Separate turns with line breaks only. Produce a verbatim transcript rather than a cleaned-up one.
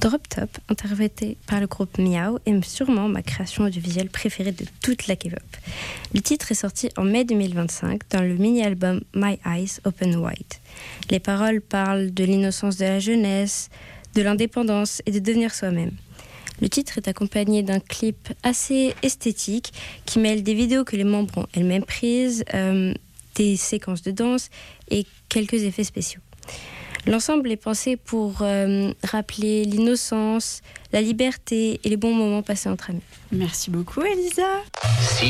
Drop Top, interprété par le groupe Miao, est sûrement ma création audiovisuelle préférée de toute la K-pop. Le titre est sorti en mai deux mille vingt-cinq dans le mini-album My Eyes Open Wide. Les paroles parlent de l'innocence de la jeunesse, de l'indépendance et de devenir soi-même. Le titre est accompagné d'un clip assez esthétique qui mêle des vidéos que les membres ont elles-mêmes prises, euh, des séquences de danse et quelques effets spéciaux. L'ensemble est pensé pour euh, rappeler l'innocence, la liberté et les bons moments passés entre amis.
Merci beaucoup, Elisa.